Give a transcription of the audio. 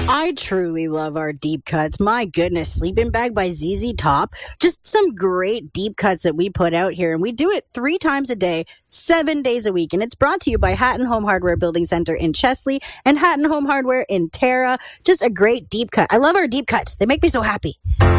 I truly love our deep cuts. My goodness, Sleeping Bag by ZZ Top. Just some great deep cuts that we put out here. And we do it 3 times a day, 7 days a week. And it's brought to you by Hatton Home Hardware Building Center in Chesley and Hatton Home Hardware in Tara. Just a great deep cut. I love our deep cuts. They make me so happy.